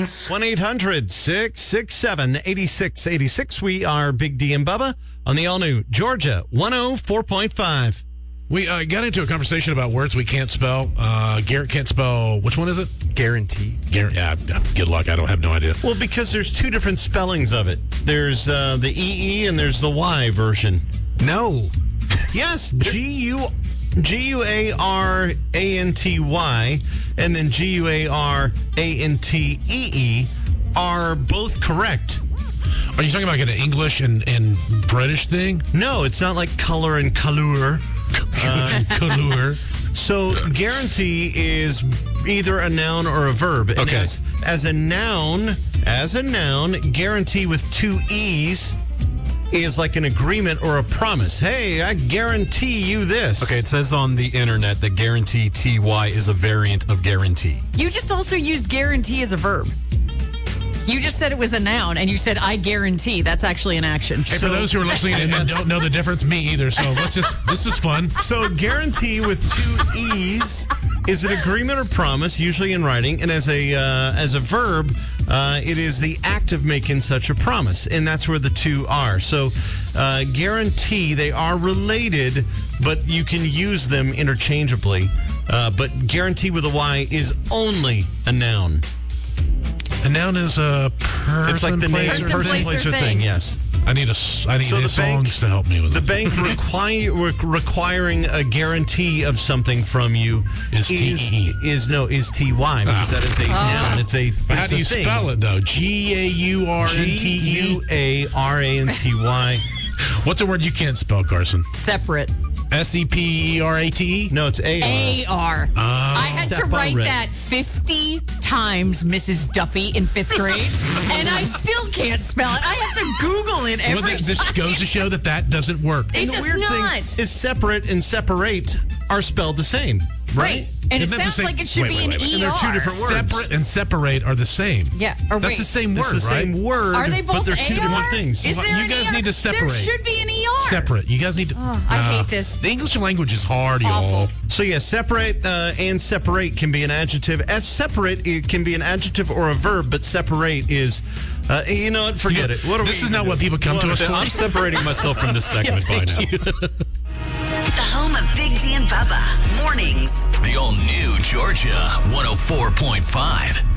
questions. 1-800-667-8686. We are Big D and Bubba on the all-new Georgia 104.5. We got into a conversation about words we can't spell. Garrett can't spell. Which one is it? Guarantee. Yeah, good luck. I don't have no idea. Well, because there's two different spellings of it. There's the EE and there's the Y version. No. Yes, G-U-A-R-A-N-T-Y and then G-U-A-R-A-N-T-E-E are both correct. Are you talking about like an English and British thing? No, it's not like color and colour. Colour. So guarantee is either a noun or a verb. And Okay. As a noun, guarantee with two E's is like an agreement or a promise. Hey, I guarantee you this. Okay, it says on the internet that guarantee TY is a variant of guarantee. You just also used guarantee as a verb. You just said it was a noun, and you said, I guarantee. That's actually an action. Hey, for those who are listening and don't know the difference, me either. So this is fun. So guarantee with two E's is an agreement or promise, usually in writing, and as a verb, it is the act of making such a promise, and that's where the two are. So guarantee, they are related, but you can use them interchangeably. But guarantee with a Y is only a noun. A noun is a person, It's like the name, Person, person, place, or thing. Yes. I need So the songs to help me with The it. bank requiring a guarantee of something from you Is TE. is TY because that is a noun. It's a. But how it's do a you thing. spell it though? G-A-U-R-N-T-E. G-U-A-R-A-N-T-Y. What's a word you can't spell, Carson? Separate. S-E-P-E-R-A-T-E? No, it's A-R. A-R. I had to write Separate. that 50 times, Mrs. Duffy, in 5th grade, and I still can't spell it. I have to Google it every Well, this time. goes to show that doesn't work. It The does weird not. thing is separate and separate are spelled the same, right? And it Isn't that the sounds same- like it should wait, be wait, an wait, wait. ER. And they're two different words. Separate and separate are the same. Yeah. Or That's wait, the same It's word, the right? same word, Are they both but they're two AR? different things. Is there You an guys ER? need to separate. There should be an ER. Separate. You guys need to. I hate this. The English language is hard, y'all. Awful. So yeah, separate and separate can be an adjective. As separate, it can be an adjective or a verb, but separate is, you know what? Forget it. What are This we is not gonna what do? people come to us for. I'm separating myself from this segment by now. The home of Big D and Bubba. Mornings. The all-new Georgia 104.5.